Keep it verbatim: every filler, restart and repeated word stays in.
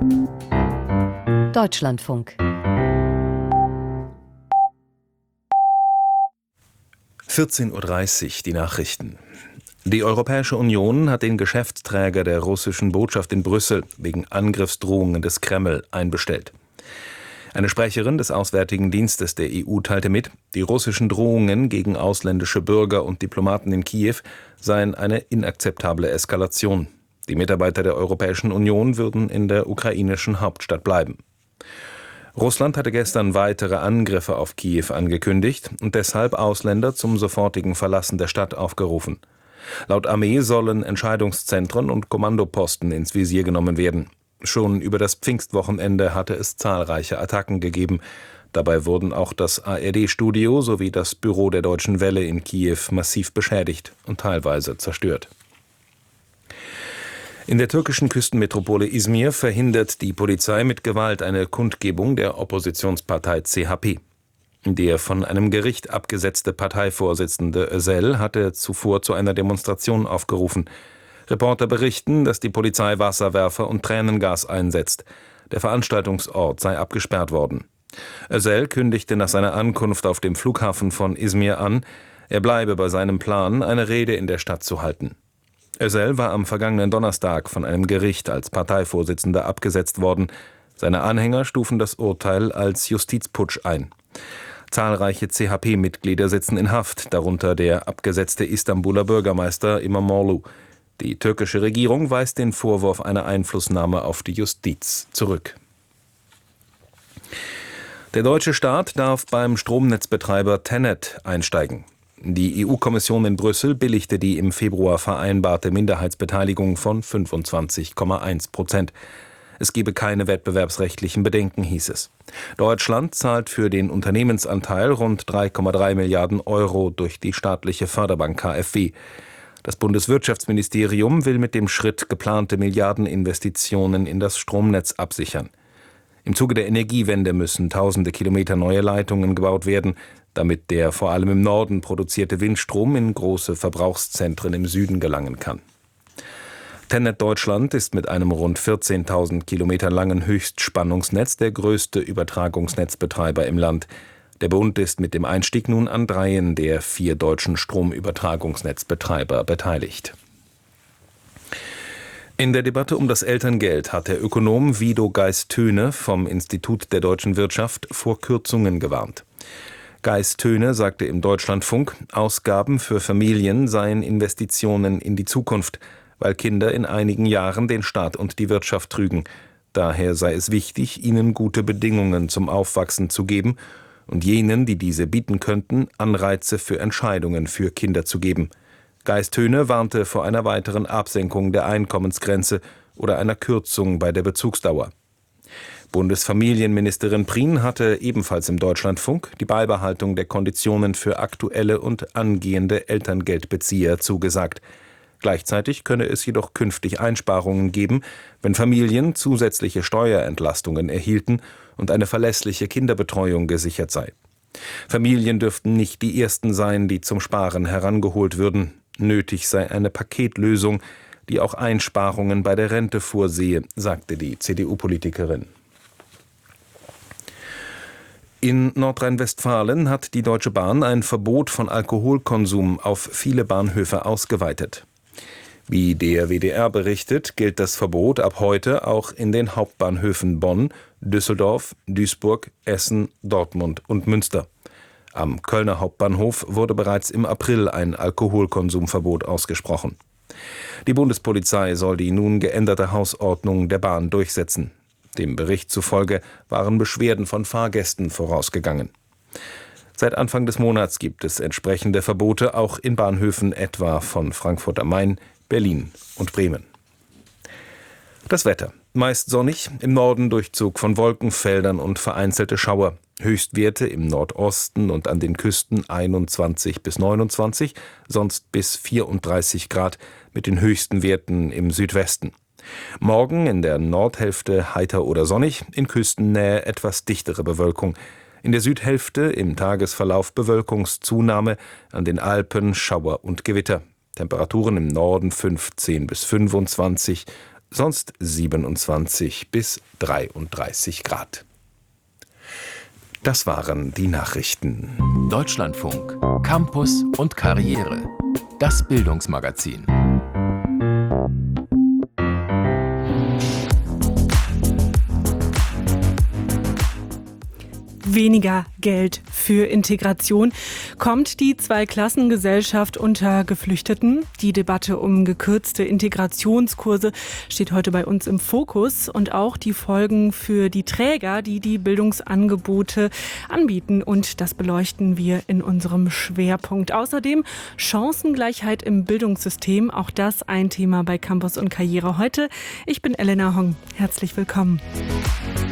Deutschlandfunk. vierzehn Uhr dreißig, die Nachrichten. Die Europäische Union hat den Geschäftsträger der russischen Botschaft in Brüssel wegen Angriffsdrohungen des Kreml einbestellt. Eine Sprecherin des Auswärtigen Dienstes der E U teilte mit, die russischen Drohungen gegen ausländische Bürger und Diplomaten in Kiew seien eine inakzeptable Eskalation. Die Mitarbeiter der Europäischen Union würden in der ukrainischen Hauptstadt bleiben. Russland hatte gestern weitere Angriffe auf Kiew angekündigt und deshalb Ausländer zum sofortigen Verlassen der Stadt aufgerufen. Laut Armee sollen Entscheidungszentren und Kommandoposten ins Visier genommen werden. Schon über das Pfingstwochenende hatte es zahlreiche Attacken gegeben. Dabei wurden auch das A R D-Studio sowie das Büro der Deutschen Welle in Kiew massiv beschädigt und teilweise zerstört. In der türkischen Küstenmetropole Izmir verhindert die Polizei mit Gewalt eine Kundgebung der Oppositionspartei C H P. Der von einem Gericht abgesetzte Parteivorsitzende Özel hatte zuvor zu einer Demonstration aufgerufen. Reporter berichten, dass die Polizei Wasserwerfer und Tränengas einsetzt. Der Veranstaltungsort sei abgesperrt worden. Özel kündigte nach seiner Ankunft auf dem Flughafen von Izmir an, er bleibe bei seinem Plan, eine Rede in der Stadt zu halten. Özel war am vergangenen Donnerstag von einem Gericht als Parteivorsitzender abgesetzt worden. Seine Anhänger stufen das Urteil als Justizputsch ein. Zahlreiche C H P-Mitglieder sitzen in Haft, darunter der abgesetzte Istanbuler Bürgermeister İmamoğlu. Die türkische Regierung weist den Vorwurf einer Einflussnahme auf die Justiz zurück. Der deutsche Staat darf beim Stromnetzbetreiber TenneT einsteigen. Die E U-Kommission in Brüssel billigte die im Februar vereinbarte Minderheitsbeteiligung von fünfundzwanzig Komma eins Prozent. Es gebe keine wettbewerbsrechtlichen Bedenken, hieß es. Deutschland zahlt für den Unternehmensanteil rund drei Komma drei Milliarden Euro durch die staatliche Förderbank K f W. Das Bundeswirtschaftsministerium will mit dem Schritt geplante Milliardeninvestitionen in das Stromnetz absichern. Im Zuge der Energiewende müssen tausende Kilometer neue Leitungen gebaut werden, damit der vor allem im Norden produzierte Windstrom in große Verbrauchszentren im Süden gelangen kann. TenneT Deutschland ist mit einem rund vierzehntausend Kilometer langen Höchstspannungsnetz der größte Übertragungsnetzbetreiber im Land. Der Bund ist mit dem Einstieg nun an dreien der vier deutschen Stromübertragungsnetzbetreiber beteiligt. In der Debatte um das Elterngeld hat der Ökonom Wido Geis-Töne vom Institut der deutschen Wirtschaft vor Kürzungen gewarnt. Geis-Töne sagte im Deutschlandfunk, Ausgaben für Familien seien Investitionen in die Zukunft, weil Kinder in einigen Jahren den Staat und die Wirtschaft trügen. Daher sei es wichtig, ihnen gute Bedingungen zum Aufwachsen zu geben und jenen, die diese bieten könnten, Anreize für Entscheidungen für Kinder zu geben. Geis-Töne warnte vor einer weiteren Absenkung der Einkommensgrenze oder einer Kürzung bei der Bezugsdauer. Bundesfamilienministerin Prien hatte ebenfalls im Deutschlandfunk die Beibehaltung der Konditionen für aktuelle und angehende Elterngeldbezieher zugesagt. Gleichzeitig könne es jedoch künftig Einsparungen geben, wenn Familien zusätzliche Steuerentlastungen erhielten und eine verlässliche Kinderbetreuung gesichert sei. Familien dürften nicht die ersten sein, die zum Sparen herangeholt würden. Nötig sei eine Paketlösung, die auch Einsparungen bei der Rente vorsehe, sagte die C D U-Politikerin. In Nordrhein-Westfalen hat die Deutsche Bahn ein Verbot von Alkoholkonsum auf viele Bahnhöfe ausgeweitet. Wie der W D R berichtet, gilt das Verbot ab heute auch in den Hauptbahnhöfen Bonn, Düsseldorf, Duisburg, Essen, Dortmund und Münster. Am Kölner Hauptbahnhof wurde bereits im April ein Alkoholkonsumverbot ausgesprochen. Die Bundespolizei soll die nun geänderte Hausordnung der Bahn durchsetzen. Dem Bericht zufolge waren Beschwerden von Fahrgästen vorausgegangen. Seit Anfang des Monats gibt es entsprechende Verbote auch in Bahnhöfen etwa von Frankfurt am Main, Berlin und Bremen. Das Wetter. Meist sonnig, im Norden Durchzug von Wolkenfeldern und vereinzelte Schauer. Höchstwerte im Nordosten und an den Küsten einundzwanzig bis neunundzwanzig, sonst bis vierunddreißig Grad mit den höchsten Werten im Südwesten. Morgen in der Nordhälfte heiter oder sonnig, in Küstennähe etwas dichtere Bewölkung. In der Südhälfte im Tagesverlauf Bewölkungszunahme, an den Alpen Schauer und Gewitter. Temperaturen im Norden fünfzehn bis fünfundzwanzig, sonst siebenundzwanzig bis dreiunddreißig Grad. Das waren die Nachrichten. Deutschlandfunk, Campus und Karriere. Das Bildungsmagazin. Weniger Geld für Integration. Kommt die Zweiklassengesellschaft unter Geflüchteten? Die Debatte um gekürzte Integrationskurse steht heute bei uns im Fokus und auch die Folgen für die Träger, die die Bildungsangebote anbieten. Und das beleuchten wir in unserem Schwerpunkt. Außerdem Chancengleichheit im Bildungssystem. Auch das ein Thema bei Campus und Karriere heute. Ich bin Elena Hong. Herzlich willkommen.